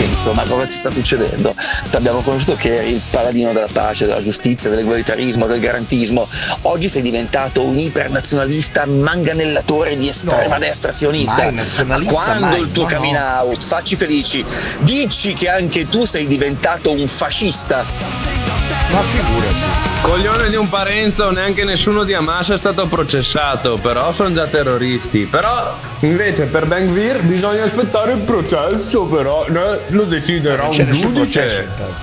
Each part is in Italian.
Enzo, ma cosa ci sta succedendo? Ti abbiamo conosciuto che eri il paladino della pace, della giustizia, dell'egualitarismo, del garantismo. Oggi sei diventato un ipernazionalista manganellatore di estrema destra sionista. Mai nazionalista, Quando mai, il tuo no, coming out? Facci felici. Dici che anche tu sei diventato un fascista. Ma figurati. Coglione di un Parenzo, neanche nessuno di Hamas è stato processato, però sono già terroristi. Però invece per Ben Gvir bisogna aspettare il processo, però lo deciderà un giudice.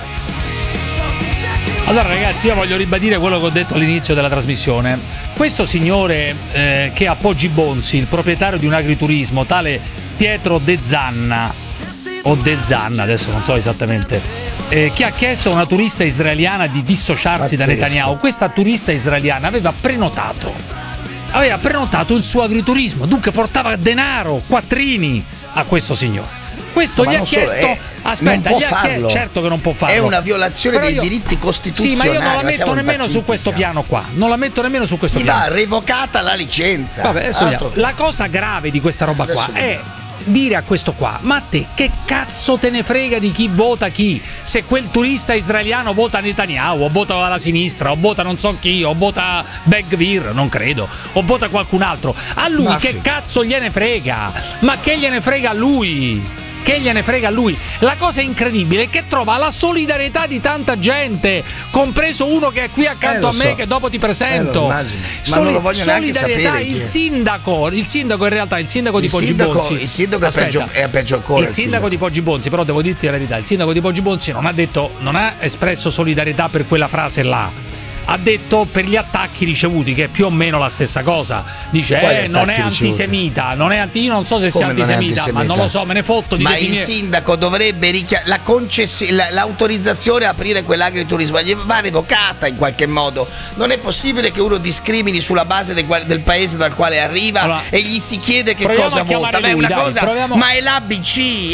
Allora ragazzi, io voglio ribadire quello che ho detto all'inizio della trasmissione. Questo signore che a Poggi Bonzi, il proprietario di un agriturismo, tale Pietro De Zanna o De Zanna, adesso non so esattamente, che ha chiesto a una turista israeliana di dissociarsi da Netanyahu. Questa turista israeliana aveva prenotato il suo agriturismo, dunque portava denaro, quattrini a questo signore. Questo ma gli ha non solo, chiesto, aspetta, non gli può ha chiesto, farlo. certo che non può farlo. È una violazione dei diritti costituzionali. Sì, ma io non la metto siamo nemmeno impazziti, su questo piano qua. Non la metto nemmeno su questo Gli piano. va revocata la licenza. Vabbè, adesso vediamo. La cosa grave di questa roba qua è dire a questo qua: ma a te che cazzo te ne frega di chi vota chi? Se quel turista israeliano vota Netanyahu, o vota la sinistra, o vota non so chi, o vota Ben Gvir, non credo, o vota qualcun altro, a lui ma che cazzo gliene frega? Ma che gliene frega a lui? Che gliene frega a lui? La cosa incredibile è che trova la solidarietà di tanta gente, compreso uno che è qui accanto a me, che dopo ti presento. Ma non lo voglio neanche sapere. Il sindaco in realtà, il sindaco di Poggi Bonzi. Il sindaco è peggio ancora. Il sindaco di Poggi Bonzi, però devo dirti la verità, il sindaco di Poggi Bonzi non ha espresso solidarietà per quella frase là. Ha detto per gli attacchi ricevuti, che è più o meno la stessa cosa. Dice non è antisemita, io non so se sia antisemita, ma non lo so, me ne fotto di ma il sindaco dovrebbe l'autorizzazione a aprire quell'agriturismo gli va revocata in qualche modo. Non è possibile che uno discrimini sulla base del paese dal quale arriva e gli si chiede che cosa vota. Ma è l'ABC,